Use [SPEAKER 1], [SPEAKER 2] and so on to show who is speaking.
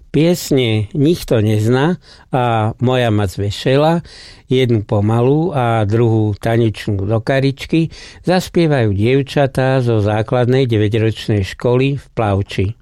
[SPEAKER 1] Piesne Nikto nezná a Moja mac vešela, jednu pomalú a druhú tanečnú do karičky, zaspievajú dievčatá zo základnej 9-ročnej školy v Plavči.